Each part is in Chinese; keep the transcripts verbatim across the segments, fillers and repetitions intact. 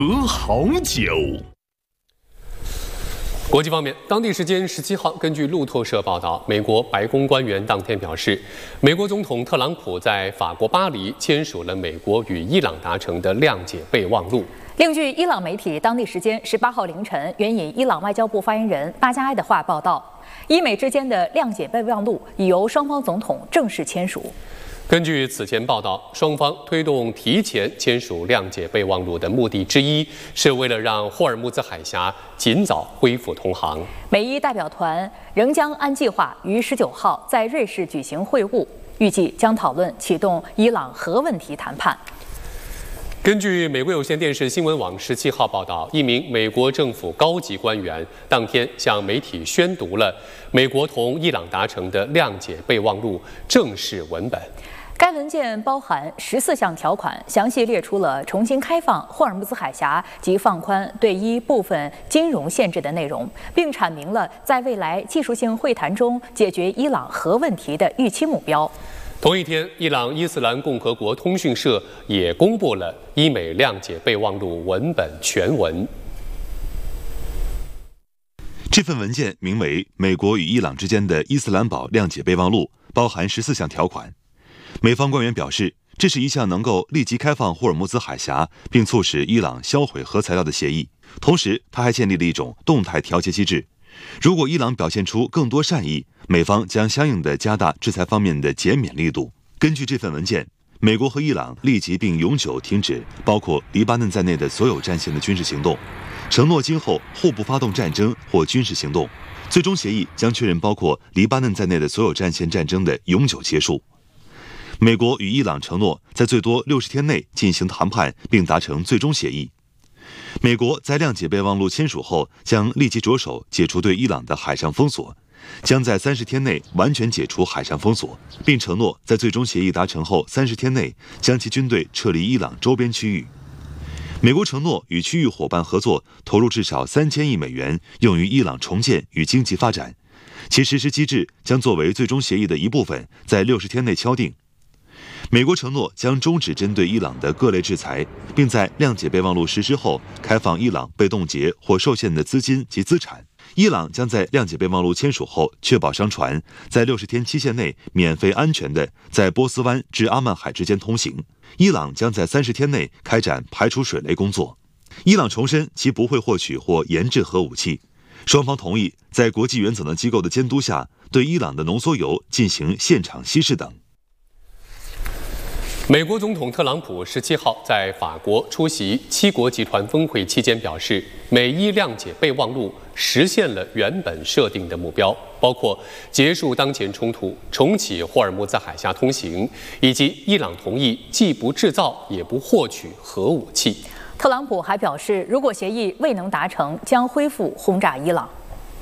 喝好酒。国际方面，当地时间十七号，根据路透社报道，美国白宫官员当天表示，美国总统特朗普在法国巴黎签署了美国与伊朗达成的谅解备忘录。 另据伊朗媒体当地时间十八号凌晨援引伊朗外交部发言人巴加埃的话报道，伊美之间的谅解备忘录已由双方总统正式签署。 根据此前报道，双方推动提前签署谅解备忘录的目的之一，是为了让霍尔木兹海峡尽早恢复通航。 美伊代表团仍将按计划于十九号在瑞士举行会晤，预计将讨论启动伊朗核问题谈判。 根据美国有线电视新闻网十七号报道，一名美国政府高级官员当天向媒体宣读了美国同伊朗达成的谅解备忘录正式文本。 该文件包含十四项条款，详细列出了重新开放霍尔木兹海峡及放宽对伊部分金融限制的内容，并阐明了在未来技术性会谈中解决伊朗核问题的预期目标。 同一天，伊朗伊斯兰共和国通讯社也公布了伊美谅解备忘录文本全文。 这份文件名为《美国与伊朗之间的伊斯兰堡谅解备忘录》，包含十四项条款。美方官员表示，这是一项能够立即开放霍尔木兹海峡并促使伊朗销毁核材料的协议。同时，他还建立了一种动态调节机制，如果伊朗表现出更多善意，美方将相应的加大制裁方面的减免力度。根据这份文件，美国和伊朗立即并永久停止包括黎巴嫩在内的所有战线的军事行动，承诺今后互不发动战争或军事行动。最终协议将确认包括黎巴嫩在内的所有战线战争的永久结束。美国与伊朗承诺在最多六十天内进行谈判，并达成最终协议。美国在谅解备忘录签署后，将立即着手解除对伊朗的海上封锁，将在三十天内完全解除海上封锁，并承诺在最终协议达成后三十天内将其军队撤离伊朗周边区域。美国承诺与区域伙伴合作，投入至少三千亿美元，用于伊朗重建与经济发展。其实施机制将作为最终协议的一部分，在六十天内敲定。美国承诺将终止针对伊朗的各类制裁，并在谅解备忘录实施后开放伊朗被冻结或受限的资金及资产。伊朗将在谅解备忘录签署后，确保商船在六十天期限内免费安全地在波斯湾至阿曼海之间通行。伊朗将在三十天内开展排除水雷工作。伊朗重申其不会获取或研制核武器。双方同意在国际原子能机构的监督下，对伊朗的浓缩铀进行现场稀释等。 美国总统特朗普十七号在法国出席七国集团峰会期间表示，美伊谅解备忘录实现了原本设定的目标，包括结束当前冲突、重启霍尔木兹海峡通行，以及伊朗同意既不制造也不获取核武器。 特朗普还表示，如果协议未能达成，将恢复轰炸伊朗。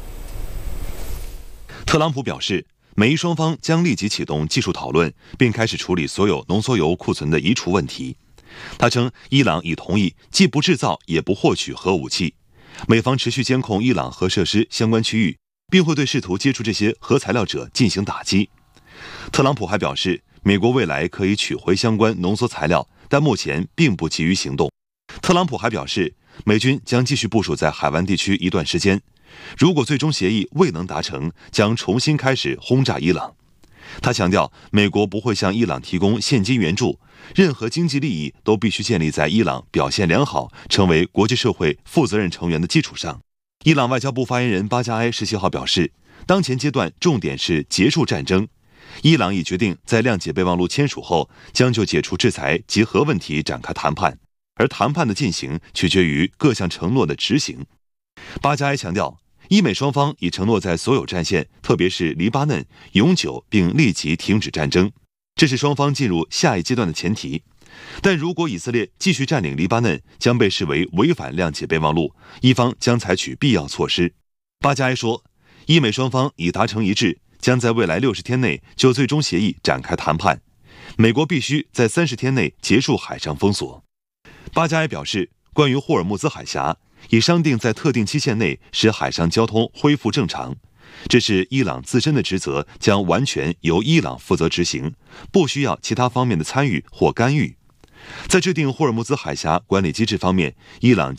特朗普表示，美伊双方将立即启动技术讨论，并开始处理所有浓缩铀库存的移除问题。他称，伊朗已同意既不制造也不获取核武器。美方持续监控伊朗核设施相关区域，并会对试图接触这些核材料者进行打击。特朗普还表示，美国未来可以取回相关浓缩材料，但目前并不急于行动。特朗普还表示，美军将继续部署在海湾地区一段时间。如果最终协议未能达成，将重新开始轰炸伊朗。他强调，美国不会向伊朗提供现金援助，任何经济利益都必须建立在伊朗表现良好、成为国际社会负责任成员的基础上。伊朗外交部发言人巴加埃十七号表示，当前阶段重点是结束战争。伊朗已决定在谅解备忘录签署后，将就解除制裁及核问题展开谈判，而谈判的进行取决于各项承诺的执行。巴加埃强调，伊美双方已承诺在所有战线，特别是黎巴嫩，永久并立即停止战争，这是双方进入下一阶段的前提。但如果以色列继续占领黎巴嫩，将被视为违反谅解备忘录，伊方将采取必要措施。巴加埃说，伊美双方已达成一致，将在未来六十天内就最终协议展开谈判。美国必须在三十天内结束海上封锁。巴加埃表示，关于霍尔木兹海峡，已商定在特定期限内使海上交通恢复正常，这是伊朗自身的职责，将完全由伊朗负责执行，不需要其他方面的参与或干预。 在制定霍尔木兹海峡管理机制方面，伊朗